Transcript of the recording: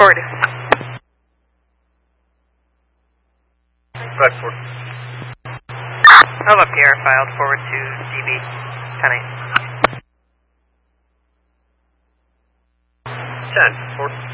forward. Back forward. I'll up Pierre filed forward to DB 10-8. 10, forward.